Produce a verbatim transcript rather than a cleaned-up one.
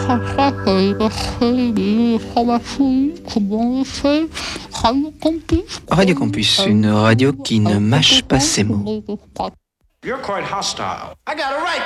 Radio Campus, une radio qui ne mâche pas ses mots. You're quite hostile. I got a right